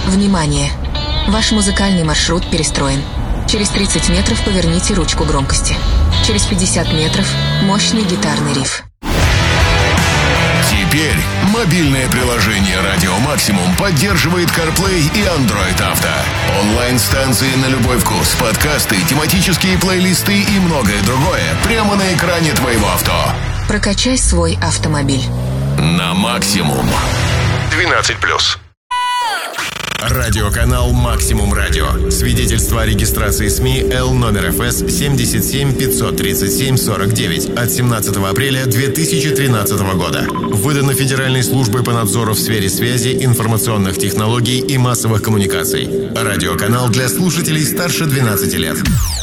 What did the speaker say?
Внимание! Ваш музыкальный маршрут перестроен. Через 30 метров поверните ручку громкости. Через 50 метров мощный гитарный риф. Теперь мобильное приложение «Радио Максимум» поддерживает CarPlay и Android Auto. Онлайн-станции на любой вкус, подкасты, тематические плейлисты и многое другое прямо на экране твоего авто. Прокачай свой автомобиль. На максимум. 12+. Радиоканал «Максимум Радио». Свидетельство о регистрации СМИ Л номер ФС 77 537 49 от 17 апреля 2013 года. Выдано Федеральной службой по надзору в сфере связи, информационных технологий и массовых коммуникаций. Радиоканал для слушателей старше 12 лет.